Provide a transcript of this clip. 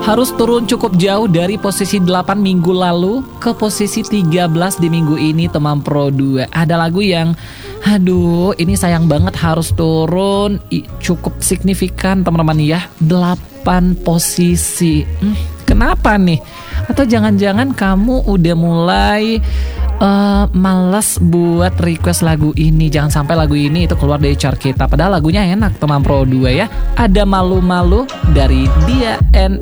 harus turun cukup jauh dari posisi 8 minggu lalu ke posisi 13 di minggu ini teman Pro 2. Ada lagu yang aduh ini sayang banget harus turun cukup signifikan teman-teman ya, 8 posisi. Kenapa nih? Atau jangan-jangan kamu udah mulai malas buat request lagu ini. Jangan sampai lagu ini itu keluar dari chart kita, padahal lagunya enak teman Pro 2 ya. Ada Malu-Malu dari Dia and